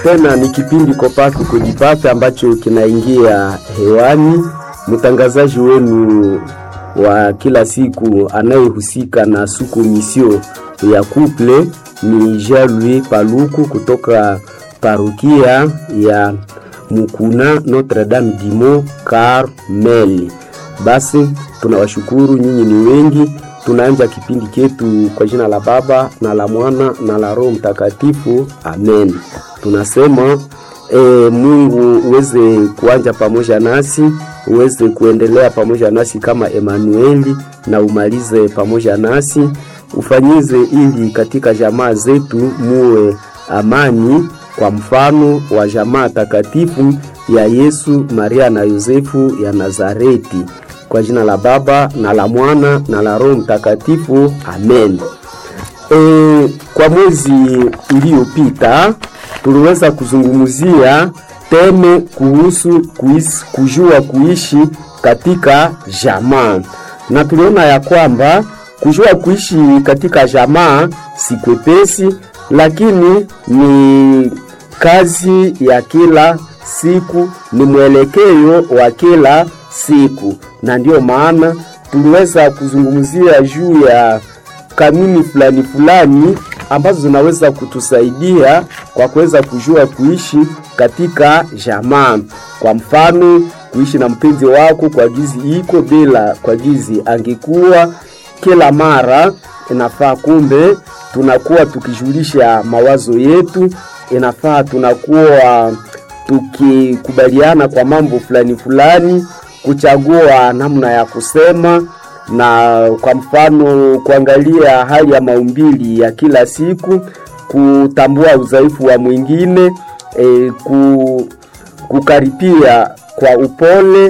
tena ni kipindi Kopatu Kujipata ambacho kinaingia hewani. Mtangazaji wenu wa kila siku anayehusika na suku misio ya couple ni Jean-Louis Paluku kutoka parokia ya Mukuna Notre Dame Dimo Carmel. Basi tunawashukuru nyinyi ni wengi. Tunaanza kipindi chetu kwa jina la Baba na la Mwana na la Roho Mtakatifu. Amen. Tunasema Mungu uweze kuanza pamoja nasi, uweze kuendelea pamoja nasi kama Emanueli na umalize pamoja nasi. Ufanyize ili katika jamaa zetu muwe amani kwa mfano wa jamaa takatifu ya Yesu, Maria na Yosefu ya Nazareti. Kwa jina la Baba na la Mwana na la Roho Mtakatifu. Amen. Kwa mwezi uliopita tuliweza kuzungumzia teme kuhusu kujua kuishi katika jamaa. Na tuliona ya kwamba kujua kuishi katika jamaa si kwepesi, lakini ni kazi ya kila siku, ni mwelekeo wa kila siku. Na ndio maana tuliweza kuzungumzia juu ya kanuni fulani ambazo zinaweza kutusaidia kwa kuweza kujua kuishi katika jamaa. Kwa mfano, kuishi na mpenzi wako kwa gizi iko bila kwa gizi angekuwa. Kila mara inafaa kumbe tunakuwa tukijulisha mawazo yetu, inafaa tunakuwa tukikubaliana kwa mambo fulani, kuchagua namna ya kusema, na kwa mfano kuangalia hali ya maumbili ya kila siku, kutambua udhaifu wa mwingine, kukaripia kwa upole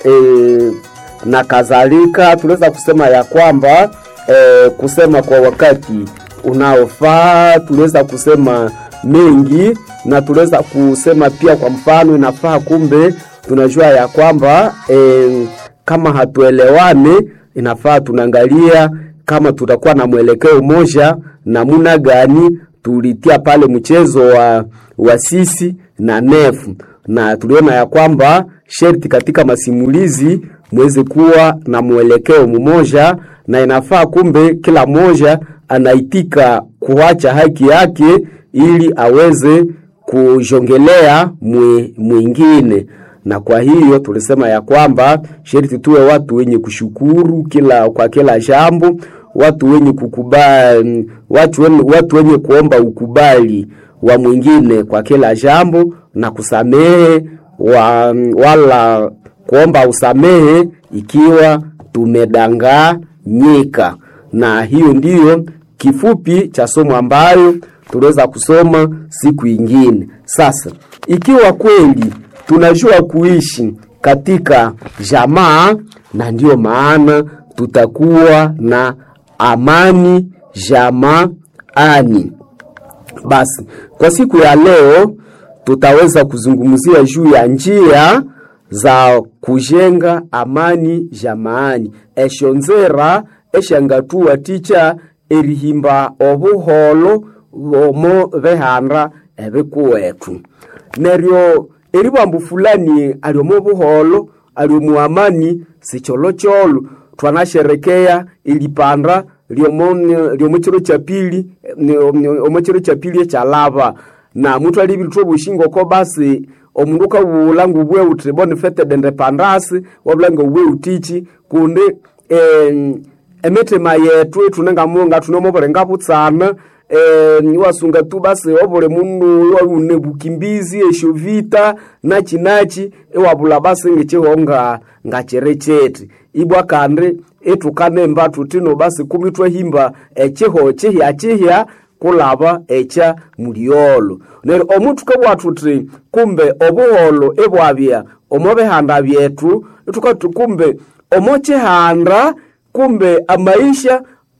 na kadhalika. Tunaweza kusema ya kwamba kusema kwa wakati unaofaa, tunaweza kusema mengi, na tunaweza kusema pia kwa mfano inafaa kumbe tunajua ya kwamba kama hatuelewane inafaa tunaangalia kama tutakuwa na mwelekeo moja namna gani tulitia pale mchezo wa sisi na nefu. Na tuliona ya kwamba sherti katika masimulizi muweze kuwa na mwelekeo mmoja, na inafaa kumbe kila moja anaitika kuacha haki yake ili aweze kujongelea mwingine. Na kwa hiyo tulisema ya kwamba sherti tuwe watu wenye kushukuru kwa kila jambo, watu wenye kukubali, watu wenye kuomba ukubali wa mwingine kwa kila jambo, na kusamehe wala kuomba usamehe ikiwa tumedanganyika. Na hiyo ndiyo kifupi cha somo ambayo tuweza kusoma siku nyingine. Sasa ikiwa kweli tunajua kuishi katika jamaa, na ndio maana tutakuwa na amani jamaani. Basi kwa siku ya leo tutaweza kuzungumzia juu ya njia za kujenga amani jamaani. Eshonzera eshangatua ticha erihimba obuholo omo behanda ebikuwetu. Neryo eribambu fulani aliomo buholo aliomu amani sicholo twanasherekea ilipanda liomochiro cha pili omochiro cha pili cha lava. Na mtu alibitwa bushingo ko basi omunduka ulangu bwe utibone fete dende pandasi wabulanga bwe utichi kunde emete mayetu tunenga munga tunomoborenga butsana wasunga tu basi obole mundu waune bukimbizi eshovita nachi ewabula basi ngechehonga ngacherecheti ibwa kande etukane mbatu tino basi kumitwa himba echeho chehya kulaba echa muliolo. Nero omuntu kabwatu tri kumbe obuholo ebwabya omobehanda byetu tukatu kumbe omochehanda kumbe amaisha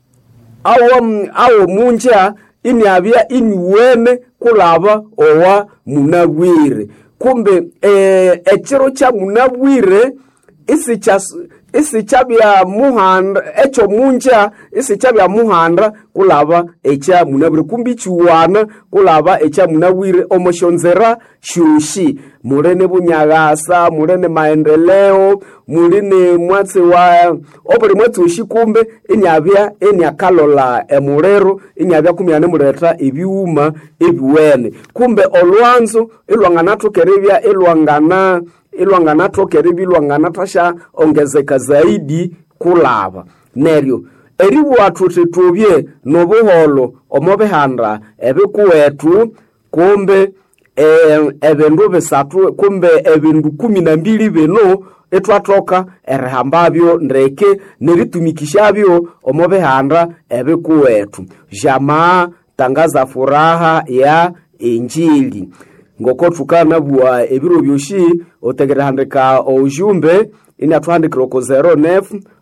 awo munja inyabya inyuwene kulaba owa munagwire. Kumbe echiro cha munagwire isichabya muhanda echo munja isichabya muhanda kulaba echa munabire kumbichuwana kulaba echa munawire omoshonzera shushi mulene bunyagasa mulene maendeleo mulene mwatsi wa opere mwatsi ushikumbe inyabya enyakalola emurero inyabya kumyane mureta ebiuma ebiwene kumbe olwanzo ilwangana tokerebya ilwangana tokerebi ilwangana tasha ongezeka zaidi kulaba neryo eriwa tutetubye nobuholo omobehanda ebikuwetu kumbe ebindu bisatu kumbe ebindu 12 bino etwatoka erihambabyo ndeke neritumikishabyo omobehanda ebikuwetu jamaa tangaza furaha ya injili ngoko tukana bwa ebiro byoshi otegerehandika ojumbe ina tuhandikira ko 09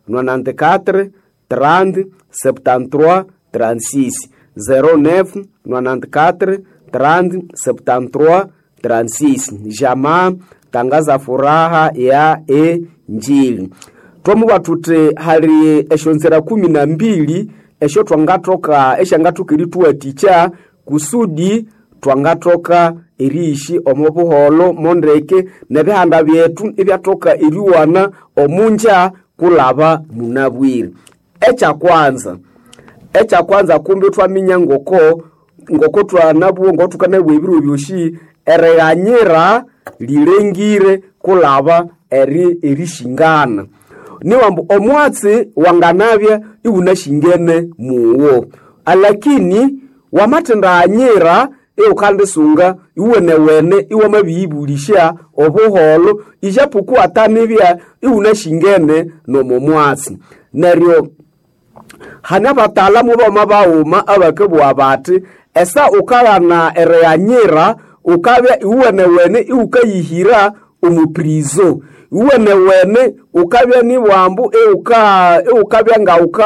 94 30 73 36 09 94 30 73 36 jamaa tangaza furaha ya injili twamuba tute hari eshonzera 12 esho twangatoka eshangatoka tuaticha kusudi twangatoka irishi omobuholo mondeke nebihanda byetu ibyatoka iriwana omunja kulaba munabwire echa kwanza kumbe twaminya ngoko twanabwo ngotukane bwebiro byoshi ereyanyira lirengire kulaba erishingana niwambu omwatsi wanganabya iwunashingene muwo alakini wamatenda anyira eukandisunga iwenewene iwamabiyibulisha obuholo ijapuku atanibya iwunashingene nomomwatsi neryo hana batalamu bamabawuma abakebwa bati esa ukabana ereyanyira ukabya iwenewene iukayihira umuprizo iwenewene ukabya nibwambu ukabya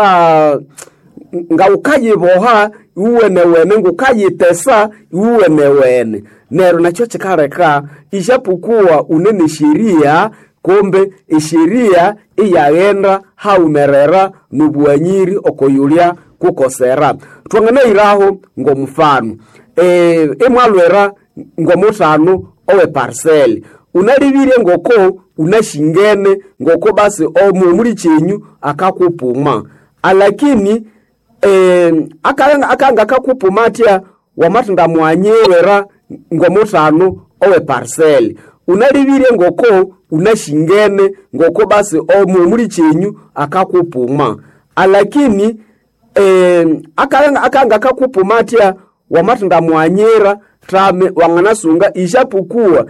nga ukayiboha iwenewene ngukayitesa iwenewene nero nacho chikareka ijapukuwa unene sheria kombe esheria iyagenda haumerera nubuanyiri okoyulya kukosera twangana iraho ngomufano emwalwera ngomutano owe parcel unalibire ngoko unashingene ngoko basi omuri chenyu akakupuma alakini akanga akakupuma atia wamatanda mwanyewera ngomutano owe parcel unalibire ngoko unashingene ngoko basi omuri chenyu akakupuma alakini akanga akakupuma atia wamatanda mwanyera trame wanganasunga ijapukuwa